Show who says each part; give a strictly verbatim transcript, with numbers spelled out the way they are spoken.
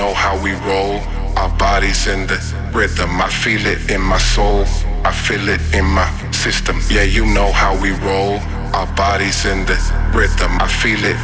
Speaker 1: know how we roll, our bodies in the rhythm. I feel it in my soul, I feel it in my system. Yeah, you know how we roll, our bodies in the rhythm. I feel it